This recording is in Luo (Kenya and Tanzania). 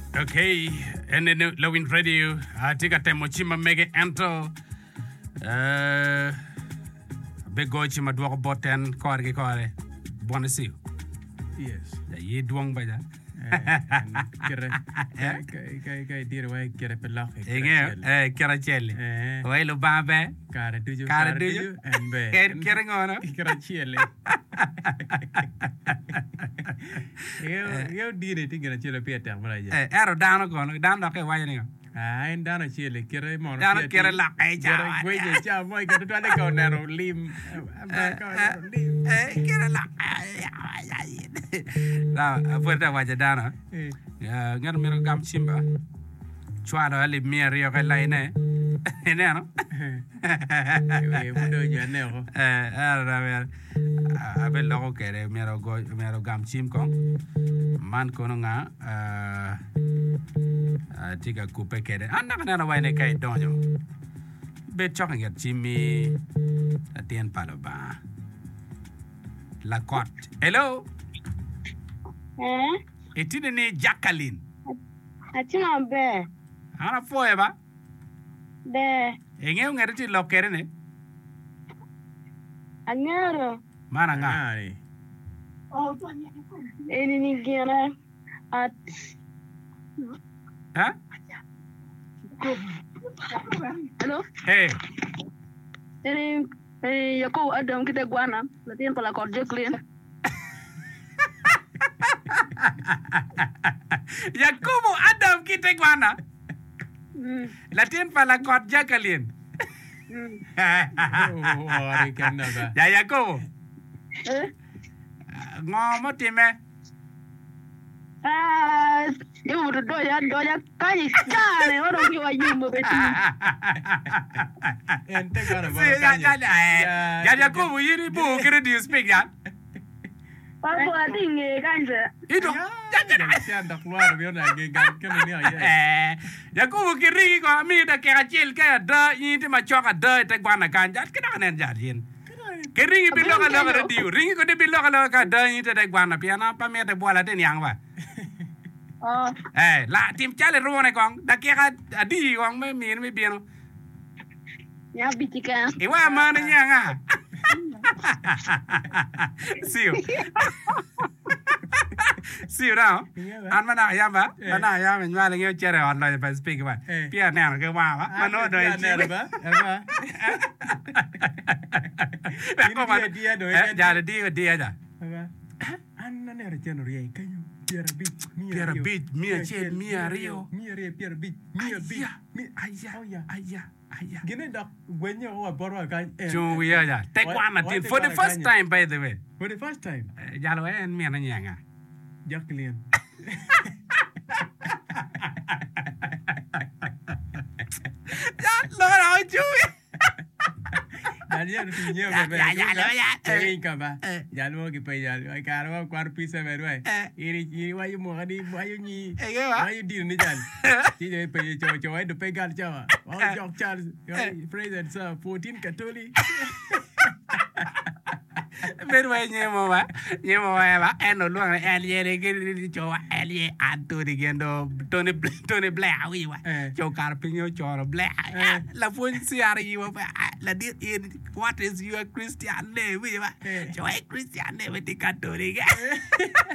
Okay, and then Lowin Radio, tika temo chima mege ento. Bego chima duwako boten kore. Buona see. Yes. Ye duwang ba ja? Kaya dirwa kira pelak. Kira chele. Wai lo babe. Kara tuju. Embe. Kira ngono. Kira chele. Yo dire tinggal chele pieta meraja. Ero dano kono, dano ke wai ni. En dano chele kira mono. Dano kira la kai ja. Gue je cha moi kira tu ada kau naro lim. Kira la. Nah, puerta wajah dano. Ngar mero gam chimba. Chwaro ali mia rio kai lai ne. Ini ano? Mudo jane ko. Abe logo kere mero gam chim kong. Man kono nga tiga kupe kere. Anak na wai ne kai donyo. Be chok ngat chimi atien palo ba. La cote. Hello. Etine ni Jacqueline. Atina be. Ana foe ba? Be. Engeu ngerti lo kere ne? Angero. Mana nga? Ini ni gina at. Ha? Hello. Hey. Ini Yakobo Adam kita guana. Latihan pala kor Jacqueline. Yakobo Adam kita guana. Latihan pala kor Jacqueline. Ya Yakobo. Ngomo time. Yo doya kai kane oro ki wa yimbo beti. Ente cara ba. Ya Yakobo yiri bu kire do you speak ya? Papo atinge kanje. Itu. Ya anda keluar biar lagi kan ini aja. Yakobo kiri ko mi da ke achil ka da yiti ma choka da te gwana kanja kina nen jarin. Kiri bilo ka lo radio ringi ko de bilo ka lo ka da yiti te gwana piana pa me te bola ten yang ba. La tim chale ruone kong da ke ka adi kong me mi bieno. Ya bitika. Iwa mana nyanga. See you. See you now. An mana ya ba? Mana ya men mala ngeo chere on lo pa speak ba. Pia na ke wa ba. Mano do ya ba. Ba. Dia do ya. Ja dia ja. Anna ne recheno rie kanyo. Piera beat, mia che, mia rio. Mia rie piera beat, mia beat. Aya. Gine dak when you wa borwa kan. Chu ya. Take one for the first time by the way. For the first time. Jalo en mia na nyanga. Jacqueline. Ya, lo ra chu. Ya no tiño bebé. Ya kaba. Ya no que pe ya. Ay carwa kwar pisa berwe. Iri wayu mo gadi wayu ni. Wayu dir ni jan. Ti de pe cho ay do pe gal chawa. Oh jok Charles. President sir 14 Catholic. Berwe nyemo ba ba eno luang elie ke cho elie anturi gendo Tony Blair wi wa cho carpinyo cho Blair la fun siari wa la di what is your Christian name wi wa cho Christian name ti catholic